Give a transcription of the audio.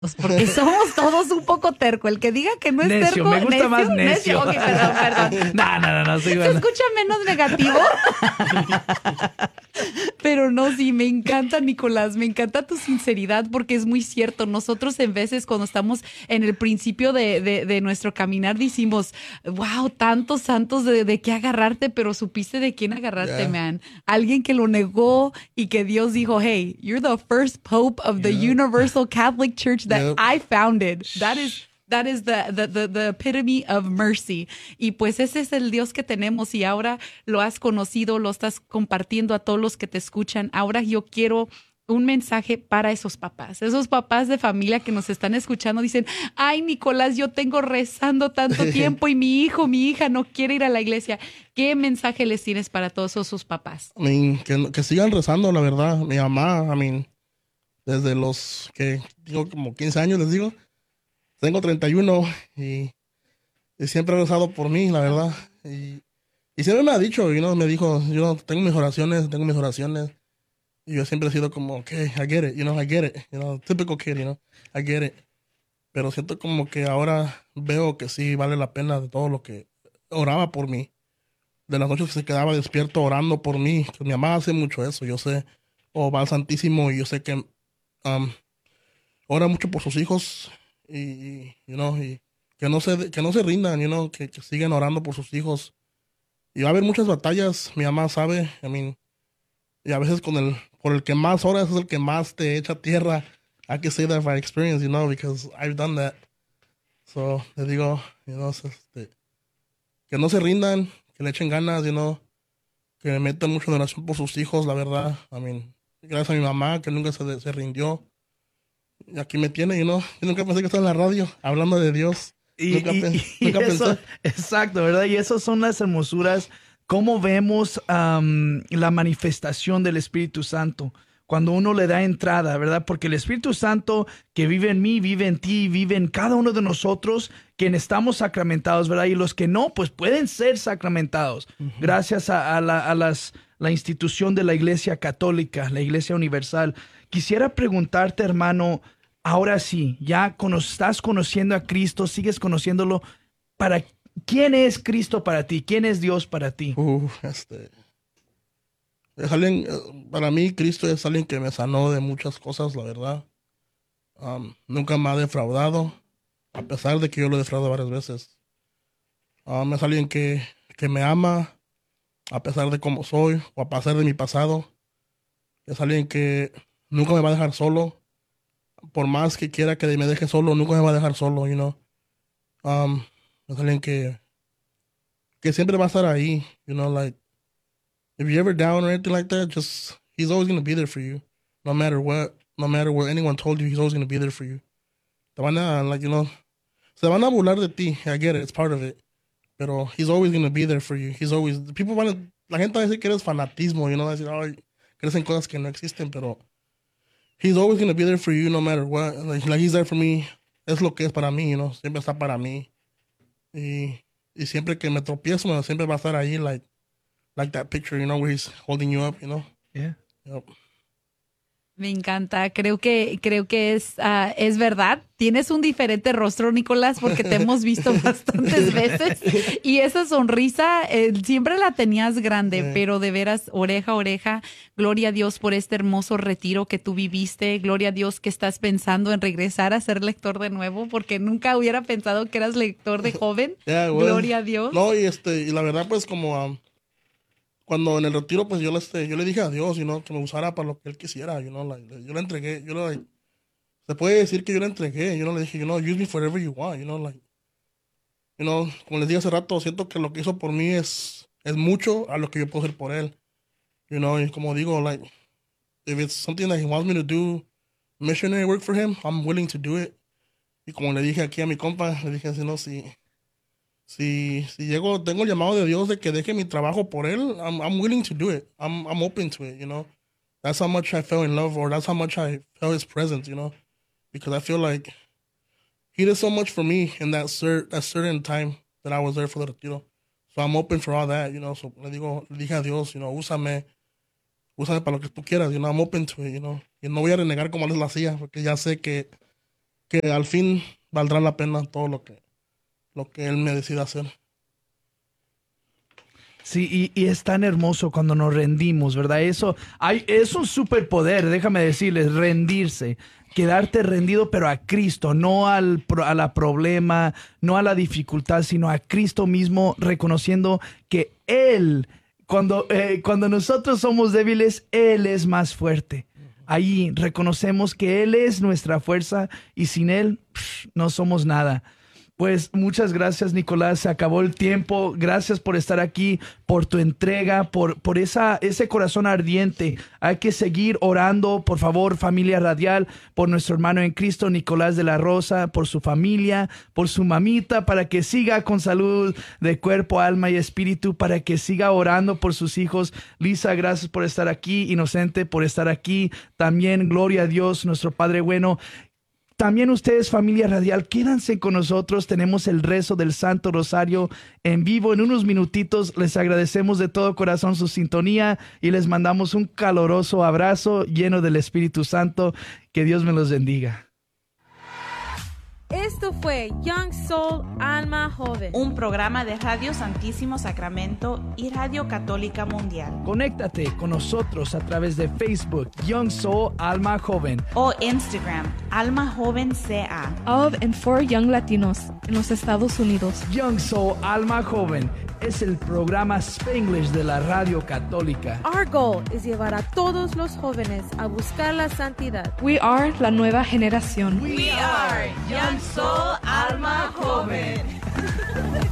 Porque somos todos un poco terco. El que diga que no es Necio, terco, me gusta más necio. Ok, perdón. No, sí, ¿Se bueno. escucha menos negativo? Pero no, sí, me encanta, Nicolás, me encanta tu sinceridad porque es muy cierto. Nosotros en veces cuando estamos en el principio de nuestro caminar decimos, wow, tantos santos de qué agarrarte, pero supiste de quién agarrarte, Yeah. man. Alguien que lo negó y que Dios dijo, hey, you're the first pope of the Yep. Universal Catholic Church that Yep. I founded. That is the epitome of mercy. Y pues ese es el Dios que tenemos y ahora lo has conocido, lo estás compartiendo a todos los que te escuchan. Ahora yo quiero un mensaje para esos papás de familia que nos están escuchando. Dicen, ay, Nicolás, yo tengo rezando tanto tiempo y mi hijo, mi hija no quiere ir a la iglesia. ¿Qué mensaje les tienes para todos esos papás? I mean, que sigan rezando, la verdad. Mi mamá, I mean, desde los que digo como 15 años, les digo, tengo 31 y siempre ha rezado por mí, la verdad. Y siempre me ha dicho, me dijo, yo tengo mis oraciones, tengo mis oraciones. Y yo siempre he sido como, okay, I get it, I get it, typical kid, I get it. Pero siento como que ahora veo que sí vale la pena de todo lo que oraba por mí. De las noches que se quedaba despierto orando por mí. Que mi mamá hace mucho eso, yo sé. O va al Santísimo y yo sé que ora mucho por sus hijos y que no se rindan, que sigan orando por sus hijos. Y va a haber muchas batallas, mi mamá sabe, I mean, y a veces por el que más oras es el que más te echa tierra. I can say that by experience, because I've done that. So, le digo, que no se rindan, que le echen ganas, que metan mucho en oración por sus hijos, la verdad. I mean, gracias a mi mamá, que nunca se rindió. Y aquí me tiene, Yo nunca pensé que estaba en la radio hablando de Dios. Nunca eso, pensé. exacto, ¿verdad? Y esas son las hermosuras. ¿Cómo vemos la manifestación del Espíritu Santo? Cuando uno le da entrada, ¿verdad? Porque el Espíritu Santo que vive en mí, vive en ti, vive en cada uno de nosotros, quienes estamos sacramentados, ¿verdad? Y los que no, pues pueden ser sacramentados. Gracias a la institución de la Iglesia Católica, la Iglesia Universal. Quisiera preguntarte, hermano, ahora sí, ya estás conociendo a Cristo, sigues conociéndolo, ¿quién es Cristo para ti? ¿Quién es Dios para ti? Es alguien, para mí, Cristo es alguien que me sanó de muchas cosas, la verdad. Nunca me ha defraudado, a pesar de que yo lo he defraudado varias veces. Es alguien que me ama, a pesar de cómo soy, o a pesar de mi pasado. Es alguien que nunca me va a dejar solo. Por más que quiera que me deje solo, nunca me va a dejar solo, Es alguien que siempre va a estar ahí, like, if you're ever down or anything like that, he's always going to be there for you. No matter what anyone told you, he's always going to be there for you. Te van a, se van a burlar de ti. I get it, it's part of it. Pero he's always going to be there for you. La gente va a decir que eres fanatismo, va a decir, ay, crees en cosas que no existen, pero he's always going to be there for you no matter what. Like he's there for me. Es lo que es para mí, siempre está para mí. Y siempre que me tropiezo, siempre va a estar ahí, like that picture, where he's holding you up, Yeah. Yep. Me encanta, creo que es verdad. Tienes un diferente rostro, Nicolás, porque te hemos visto bastantes veces y esa sonrisa siempre la tenías grande, pero de veras, oreja a oreja. Gloria a Dios por este hermoso retiro que tú viviste. Gloria a Dios que estás pensando en regresar a ser lector de nuevo, porque nunca hubiera pensado que eras lector de joven. Gloria a Dios. No, y la verdad, pues como cuando en el retiro, pues yo le dije a Dios, que me usara para lo que él quisiera, yo le entregué, se puede decir que yo le entregué, yo no le dije, use me for whatever you want, como les dije hace rato, siento que lo que hizo por mí es mucho a lo que yo puedo hacer por él, y como digo, like, if it's something that he wants me to do, missionary work for him, I'm willing to do it, y como le dije aquí a mi compa, le dije así, si tengo el llamado de Dios de que deje mi trabajo por él, I'm willing to do it. I'm open to it, That's how much I fell in love, or that's how much I felt his presence, Because I feel like he did so much for me in that certain time that I was there for the retiro. So I'm open for all that, So le dije a Dios, úsame para lo que tú quieras, I'm open to it, Y no voy a renegar como él lo hacía, porque ya sé que que al fin valdrá la pena todo lo que Él me decida hacer. Sí, y es tan hermoso cuando nos rendimos, ¿verdad? Es un superpoder, déjame decirles, rendirse. Quedarte rendido, pero a Cristo, no a la problema, no a la dificultad, sino a Cristo mismo, reconociendo que Él, cuando nosotros somos débiles, Él es más fuerte. Ahí reconocemos que Él es nuestra fuerza y sin Él no somos nada. Pues muchas gracias, Nicolás. Se acabó el tiempo. Gracias por estar aquí, por tu entrega, por ese corazón ardiente. Hay que seguir orando, por favor, familia radial, por nuestro hermano en Cristo, Nicolás de la Rosa, por su familia, por su mamita, para que siga con salud de cuerpo, alma y espíritu, para que siga orando por sus hijos. Lisa, gracias por estar aquí. Inocente, por estar aquí. También, gloria a Dios, nuestro Padre bueno. También ustedes, familia radial, quédense con nosotros. Tenemos el rezo del Santo Rosario en vivo en unos minutitos. Les agradecemos de todo corazón su sintonía y les mandamos un caloroso abrazo lleno del Espíritu Santo. Que Dios me los bendiga. Esto fue Young Soul Alma Joven, un programa de Radio Santísimo Sacramento y Radio Católica Mundial. Conéctate con nosotros a través de Facebook, Young Soul Alma Joven, o Instagram, Alma Joven CA. Of and for Young Latinos en los Estados Unidos. Young Soul Alma Joven es el programa Spanglish de la Radio Católica. Our goal es llevar a todos los jóvenes a buscar la santidad. We are la nueva generación. We are Young Soul Alma Joven.